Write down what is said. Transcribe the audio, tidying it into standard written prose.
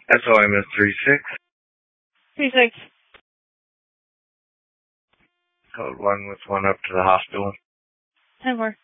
SOM is 36. 36. Code 1 with 1 up to the hospital. 10-4.